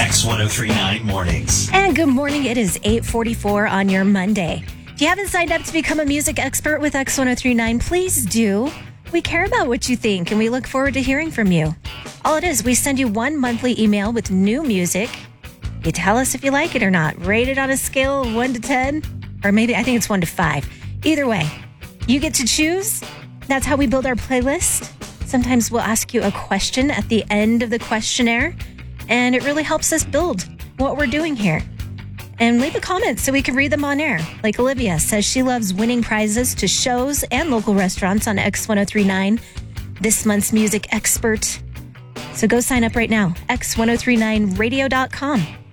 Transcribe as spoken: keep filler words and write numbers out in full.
X ten thirty-nine Mornings. And good morning. It is eight forty-four on your Monday. If you haven't signed up to become a music expert with X ten thirty-nine, please do. We care about what you think, and we look forward to hearing from you. All it is, we send you one monthly email with new music. You tell us if you like it or not. Rate it on a scale of one to ten, or maybe I think it's one to five. Either way, you get to choose. That's how we build our playlist. Sometimes we'll ask you a question at the end of the questionnaire, and it really helps us build what we're doing here. And leave a comment so we can read them on air. Like Olivia says, she loves winning prizes to shows and local restaurants on X ten thirty-nine, this month's music expert. So go sign up right now, X ten thirty-nine radio dot com.